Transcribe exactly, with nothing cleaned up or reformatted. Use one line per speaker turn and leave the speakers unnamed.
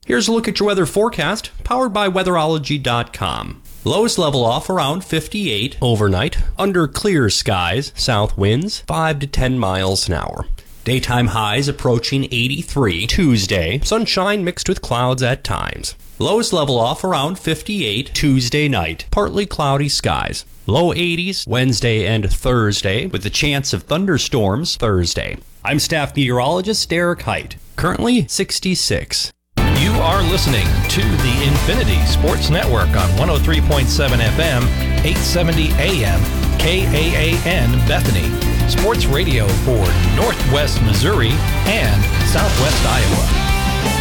Here's a look at your weather forecast, powered by weatherology dot com. Lows level off around fifty-eight overnight, under clear skies, south winds five to ten miles an hour. Daytime highs approaching eighty-three Tuesday, sunshine mixed with clouds at times. Lows level off around fifty-eight Tuesday night, partly cloudy skies. Low eighties Wednesday and Thursday, with the chance of thunderstorms Thursday. I'm staff meteorologist Derek Height, currently sixty-six.
You are listening to the Infinity Sports Network on one oh three point seven F M, eight seventy A M, K A A N Bethany. Sports radio for Northwest Missouri and Southwest Iowa.